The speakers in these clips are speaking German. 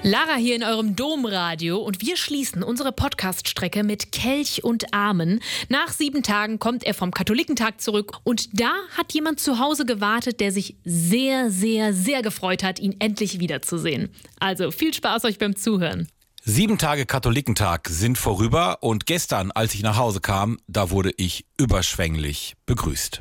Lara hier in eurem Domradio und wir schließen unsere Podcast-Strecke mit Kelch und Amen. Nach 7 Tagen kommt er vom Katholikentag zurück und da hat jemand zu Hause gewartet, der sich sehr, sehr, sehr gefreut hat, ihn endlich wiederzusehen. Also viel Spaß euch beim Zuhören. 7 Tage Katholikentag sind vorüber und gestern, als ich nach Hause kam, da wurde ich überschwänglich begrüßt.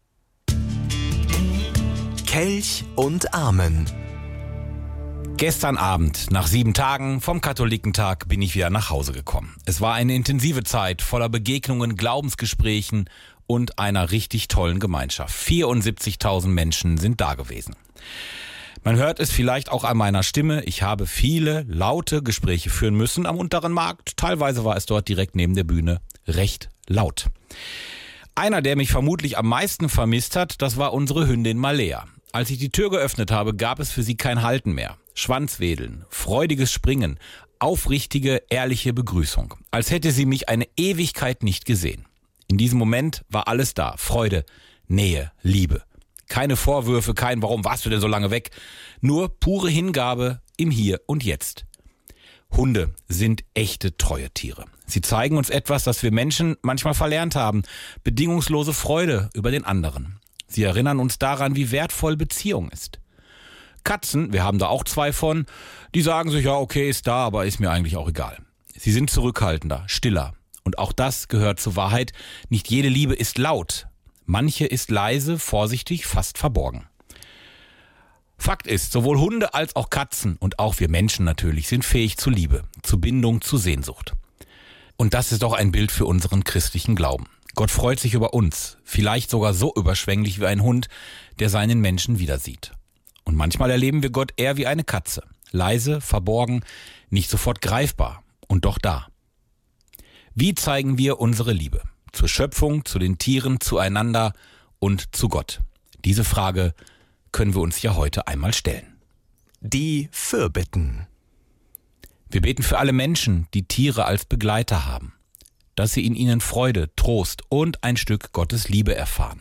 Kelch und Amen. Gestern Abend, nach 7 Tagen vom Katholikentag, bin ich wieder nach Hause gekommen. Es war eine intensive Zeit voller Begegnungen, Glaubensgesprächen und einer richtig tollen Gemeinschaft. 74.000 Menschen sind da gewesen. Man hört es vielleicht auch an meiner Stimme. Ich habe viele laute Gespräche führen müssen am Unteren Markt. Teilweise war es dort direkt neben der Bühne recht laut. Einer, der mich vermutlich am meisten vermisst hat, das war unsere Hündin Malea. Als ich die Tür geöffnet habe, gab es für sie kein Halten mehr. Schwanzwedeln, freudiges Springen, aufrichtige, ehrliche Begrüßung. Als hätte sie mich eine Ewigkeit nicht gesehen. In diesem Moment war alles da. Freude, Nähe, Liebe. Keine Vorwürfe, kein Warum warst du denn so lange weg? Nur pure Hingabe im Hier und Jetzt. Hunde sind echte treue Tiere. Sie zeigen uns etwas, das wir Menschen manchmal verlernt haben. Bedingungslose Freude über den anderen. Sie erinnern uns daran, wie wertvoll Beziehung ist. Katzen, wir haben da auch 2 von, die sagen sich, ja okay, ist da, aber ist mir eigentlich auch egal. Sie sind zurückhaltender, stiller. Und auch das gehört zur Wahrheit. Nicht jede Liebe ist laut. Manche ist leise, vorsichtig, fast verborgen. Fakt ist, sowohl Hunde als auch Katzen und auch wir Menschen natürlich sind fähig zu Liebe, zu Bindung, zu Sehnsucht. Und das ist auch ein Bild für unseren christlichen Glauben. Gott freut sich über uns, vielleicht sogar so überschwänglich wie ein Hund, der seinen Menschen wieder sieht. Und manchmal erleben wir Gott eher wie eine Katze. Leise, verborgen, nicht sofort greifbar und doch da. Wie zeigen wir unsere Liebe? Zur Schöpfung, zu den Tieren, zueinander und zu Gott? Diese Frage können wir uns ja heute einmal stellen. Die Fürbitten. Wir beten für alle Menschen, die Tiere als Begleiter haben, dass sie in ihnen Freude, Trost und ein Stück Gottes Liebe erfahren.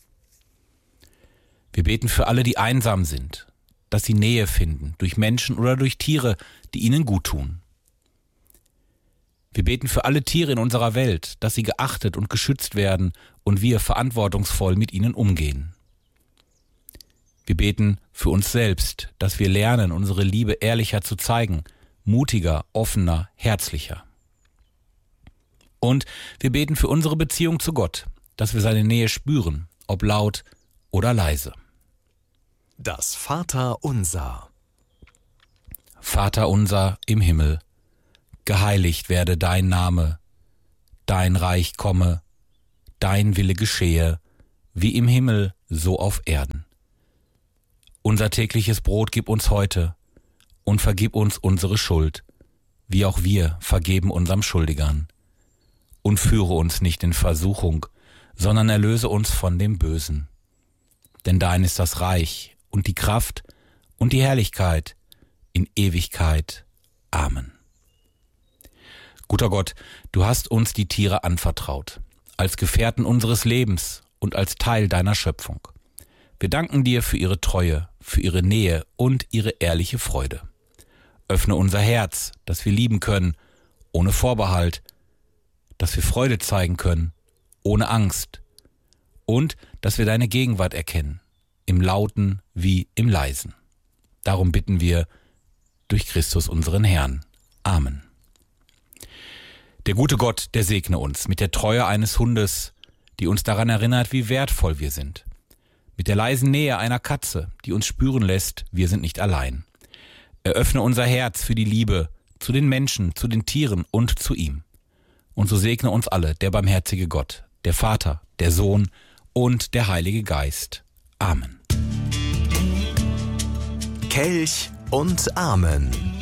Wir beten für alle, die einsam sind, dass sie Nähe finden, durch Menschen oder durch Tiere, die ihnen gut tun. Wir beten für alle Tiere in unserer Welt, dass sie geachtet und geschützt werden und wir verantwortungsvoll mit ihnen umgehen. Wir beten für uns selbst, dass wir lernen, unsere Liebe ehrlicher zu zeigen, mutiger, offener, herzlicher. Und wir beten für unsere Beziehung zu Gott, dass wir seine Nähe spüren, ob laut oder leise. Das Vaterunser. Vater unser im Himmel, geheiligt werde dein Name, dein Reich komme, dein Wille geschehe, wie im Himmel, so auf Erden. Unser tägliches Brot gib uns heute und vergib uns unsere Schuld, wie auch wir vergeben unserem Schuldigern. Und führe uns nicht in Versuchung, sondern erlöse uns von dem Bösen. Denn dein ist das Reich und die Kraft und die Herrlichkeit in Ewigkeit. Amen. Guter Gott, du hast uns die Tiere anvertraut, als Gefährten unseres Lebens und als Teil deiner Schöpfung. Wir danken dir für ihre Treue, für ihre Nähe und ihre ehrliche Freude. Öffne unser Herz, dass wir lieben können, ohne Vorbehalt, dass wir Freude zeigen können, ohne Angst und dass wir deine Gegenwart erkennen, im Lauten wie im Leisen. Darum bitten wir durch Christus unseren Herrn. Amen. Der gute Gott, der segne uns mit der Treue eines Hundes, die uns daran erinnert, wie wertvoll wir sind. Mit der leisen Nähe einer Katze, die uns spüren lässt, wir sind nicht allein. Eröffne unser Herz für die Liebe zu den Menschen, zu den Tieren und zu ihm. Und so segne uns alle der barmherzige Gott, der Vater, der Sohn und der Heilige Geist. Amen. Kelch und Amen.